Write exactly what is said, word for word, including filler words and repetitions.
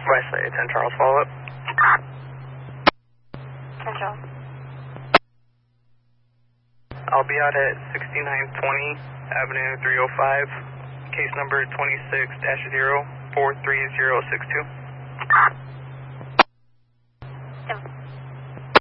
Wesley, ten Charles, follow up. ten Charles. I'll be out at sixty-nine twenty Avenue three oh five, case number twenty-six dash zero four three zero six two.